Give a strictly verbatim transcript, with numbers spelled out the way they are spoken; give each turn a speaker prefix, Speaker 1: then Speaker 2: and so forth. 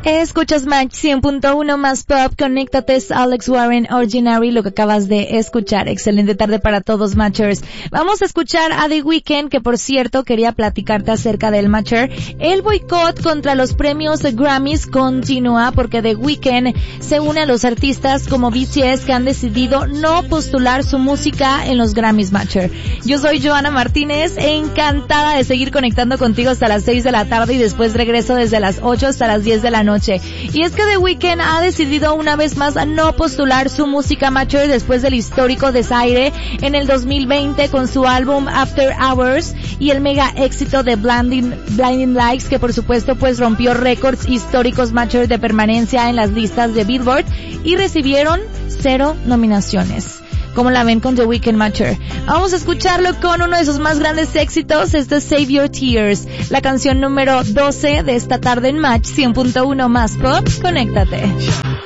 Speaker 1: Escuchas Match cien punto uno más pop, conéctate, es Alex Warren, Ordinary, lo que acabas de escuchar. Excelente tarde para todos, Matchers. Vamos a escuchar a The Weeknd, que por cierto quería platicarte acerca del Matcher. El boicot contra los premios Grammys continúa porque The Weeknd se une a los artistas como B T S que han decidido no postular su música en los Grammys, Matcher. Yo soy Joana Martínez, encantada de seguir conectando contigo hasta las seis de la tarde y después regreso desde las ocho hasta las diez de la noche. Y es que The Weeknd ha decidido una vez más a no postular su música, Matcher, después del histórico desaire en el dos mil veinte con su álbum After Hours y el mega éxito de Blinding, Blinding Lights, que por supuesto pues rompió récords históricos, Matcher, de permanencia en las listas de Billboard y recibieron cero nominaciones. ¿Cómo la ven con The Weeknd, Matcher? Vamos a escucharlo con uno de sus más grandes éxitos. Este es Save Your Tears, la canción número doce de esta tarde en Match cien punto uno más pop. Conéctate.